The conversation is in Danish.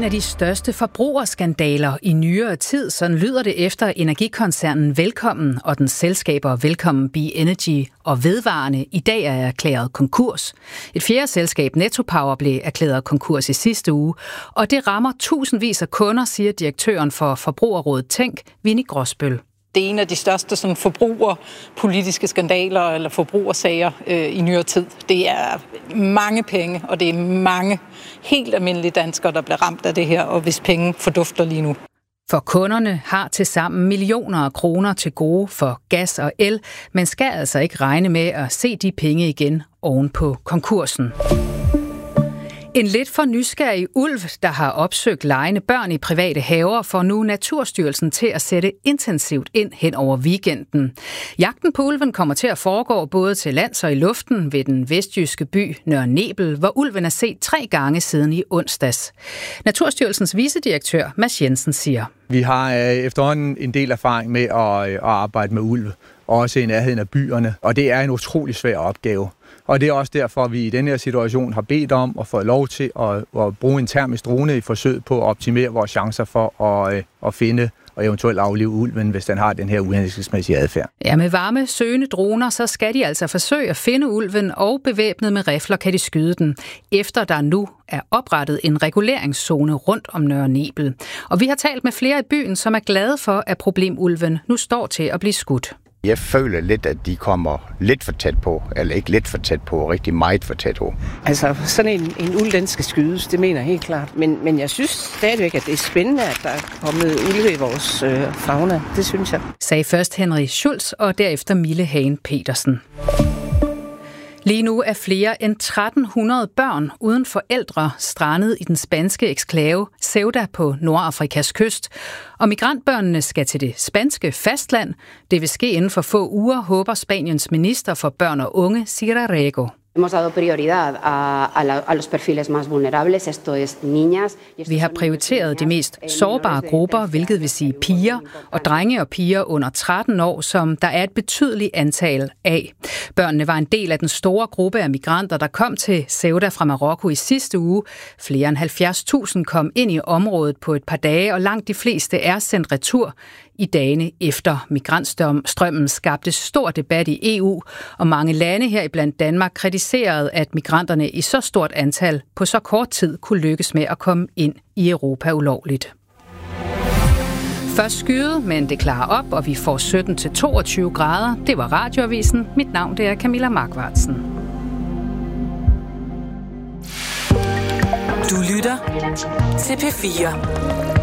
En af de største forbrugerskandaler i nyere tid, sådan lyder det efter energikoncernen Velkommen og dens selskaber Velkommen Be Energy og Vedvarende i dag er erklæret konkurs. Et fjerde selskab, Netto Power, blev erklæret konkurs i sidste uge, og det rammer tusindvis af kunder, siger direktøren for Forbrugerrådet Tænk, Winnie Gråsbøl. Det er en af de største sådan, forbrugerpolitiske skandaler eller forbrugersager i nyere tid. Det er mange penge, og det er mange helt almindelige danskere, der bliver ramt af det her, og hvis penge fordufter lige nu. For kunderne har tilsammen millioner af kroner til gode for gas og el, men skal altså ikke regne med at se de penge igen oven på konkursen. En lidt for nysgerrig ulv, der har opsøgt legende børn i private haver, får nu Naturstyrelsen til at sætte intensivt ind hen over weekenden. Jagten på ulven kommer til at foregå både til lands og i luften ved den vestjyske by Nørre Nebel, hvor ulven er set 3 gange siden i onsdags. Naturstyrelsens vicedirektør Mads Jensen siger: Vi har efterhånden en del erfaring med at arbejde med ulve, også i nærheden af byerne, og det er en utrolig svær opgave. Og det er også derfor, at vi i denne her situation har bedt om at få lov til at bruge en termisk drone i forsøget på at optimere vores chancer for at finde og eventuelt aflive ulven, hvis den har den her uhensigtsmæssige adfærd. Ja, med varme søgende droner, så skal de altså forsøge at finde ulven, og bevæbnet med rifler kan de skyde den, efter der nu er oprettet en reguleringszone rundt om Nørre Nebel. Og vi har talt med flere i byen, som er glade for, at problemulven nu står til at blive skudt. Jeg føler lidt, at de kommer lidt for tæt på, eller ikke lidt for tæt på, rigtig meget for tæt på. Altså, sådan en ulv, den skal skydes, det mener jeg helt klart. Men jeg synes stadigvæk, at det er spændende, at der er kommet ulve i vores fauna. Det synes jeg. Sagde først Henrik Schulz, og derefter Mille Hagen Petersen. Lige nu er flere end 1300 børn uden forældre strandet i den spanske eksklave Ceuta på Nordafrikas kyst. Og migrantbørnene skal til det spanske fastland. Det vil ske inden for få uger, håber Spaniens minister for børn og unge, Sira Rego. Vi har prioriteret de mest sårbare grupper, hvilket vil sige piger og drenge og piger under 13 år, som der er et betydeligt antal af. Børnene var en del af den store gruppe af migranter, der kom til Ceuta fra Marokko i sidste uge. Flere end 70.000 kom ind i området på et par dage, og langt de fleste er sendt retur. I dagene efter migrantstrømmen skabte stor debat i EU, og mange lande heriblandt Danmark kritiserede, at migranterne i så stort antal på så kort tid kunne lykkes med at komme ind i Europa ulovligt. Først skyde, men det klarer op, og vi får 17-22 grader. Det var Radioavisen. Mit navn det er Camilla Markvartsen. Du lytter til P4.